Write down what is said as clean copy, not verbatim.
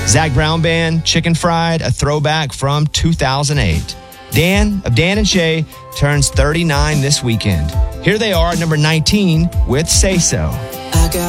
Zac Brown Band, Chicken Fried, a throwback from 2008. Dan of Dan and Shay turns 39 this weekend. Here they are at number 19 with Say So. I got